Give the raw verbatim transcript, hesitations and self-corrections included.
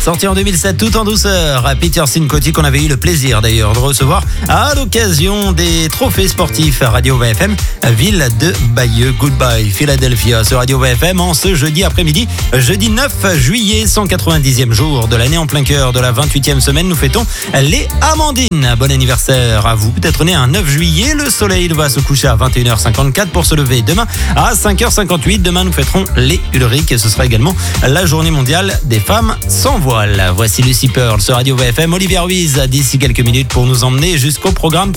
Sorti en deux mille sept tout en douceur à Peter Cincotti, qu'on avait eu le plaisir d'ailleurs de recevoir à l'occasion des trophées sportifs Radio V F M Ville de Bayeux. Goodbye Philadelphia sur Radio V F M en ce jeudi après-midi, jeudi neuf juillet, cent quatre-vingt-dixième jour de l'année, en plein cœur de la vingt-huitième semaine. Nous fêtons les Amandines. Bon anniversaire à vous. Peut-être né un neuf juillet. Le soleil va se coucher à vingt et une heures cinquante-quatre pour se lever demain à cinq heures cinquante-huit. Demain, nous fêterons les Ulrich et ce sera également la journée mondiale des femmes sans voile. Voici Lucy Pearl sur Radio V F M. Olivia Ruiz d'ici quelques minutes pour nous emmener jusqu'au programme